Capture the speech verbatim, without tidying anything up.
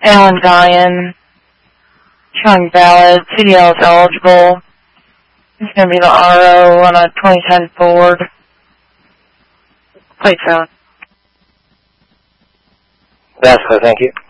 Alan Dyan, Chung Ballard, C D L is eligible. It's going to be the R O on a twenty ten Ford. Plate sound. That's clear, thank you.